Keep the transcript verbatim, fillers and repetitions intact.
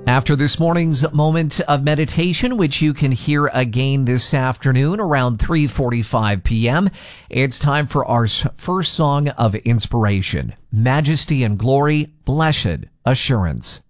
After this morning's moment of meditation, which you can hear again this afternoon around three forty-five p.m., it's time for our first song of inspiration, Majesty and Glory, Blessed Assurance.